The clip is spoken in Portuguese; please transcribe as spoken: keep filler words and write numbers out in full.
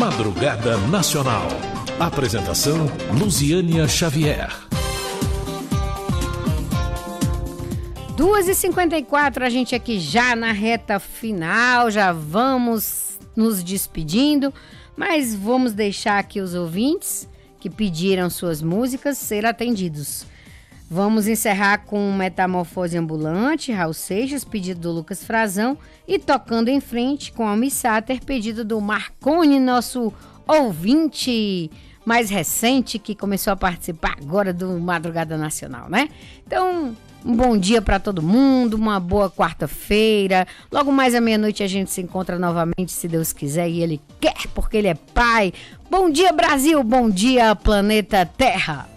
Madrugada Nacional. Apresentação Luziânia Xavier. duas e cinquenta e quatro, a gente aqui já na reta final, já vamos nos despedindo, mas vamos deixar aqui os ouvintes que pediram suas músicas ser atendidos. Vamos encerrar com Metamorfose Ambulante, Raul Seixas, pedido do Lucas Frazão, e Tocando em Frente com Almi Sater, pedido do Marcone, nosso ouvinte mais recente, que começou a participar agora do Madrugada Nacional, né? Então, um bom dia para todo mundo, uma boa quarta-feira. Logo mais à meia-noite a gente se encontra novamente, se Deus quiser, e Ele quer, porque Ele é Pai. Bom dia, Brasil, bom dia, planeta Terra.